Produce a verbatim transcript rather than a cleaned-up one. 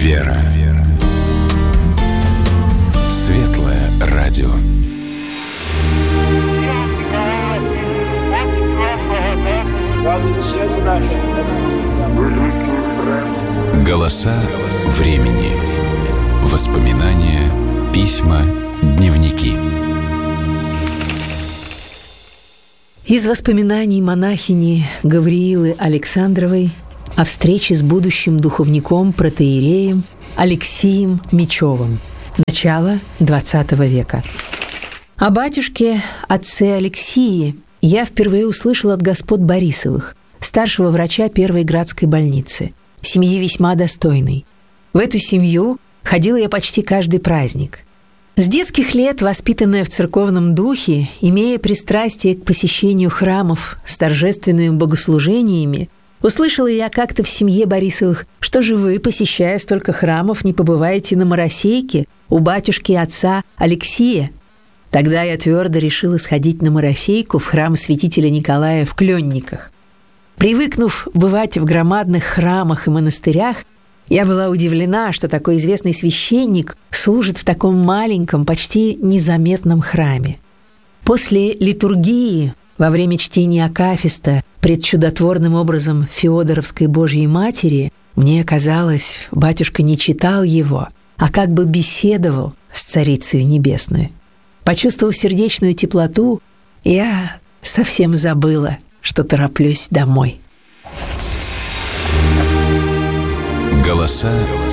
Вера. Светлое радио. Голоса времени. Воспоминания, письма, дневники. Из воспоминаний монахини Гавриилы Александровой о встрече с будущим духовником-протоиереем Алексием Мечевым. Начало двадцатого века. О батюшке, отце Алексии, я впервые услышала от господ Борисовых, старшего врача Первой Градской больницы, семьи весьма достойной. В эту семью ходила я почти каждый праздник. С детских лет, воспитанная в церковном духе, имея пристрастие к посещению храмов с торжественными богослужениями, услышала я как-то в семье Борисовых, что же вы, посещая столько храмов, не побываете на Моросейке у батюшки отца Алексия? Тогда я твердо решила сходить на Моросейку в храм святителя Николая в Клённиках. Привыкнув бывать в громадных храмах и монастырях, я была удивлена, что такой известный священник служит в таком маленьком, почти незаметном храме. После литургии, во время чтения акафиста пред чудотворным образом Феодоровской Божьей Матери, мне казалось, батюшка не читал его, а как бы беседовал с Царицей Небесной. Почувствовав сердечную теплоту, я совсем забыла, что тороплюсь домой. Голоса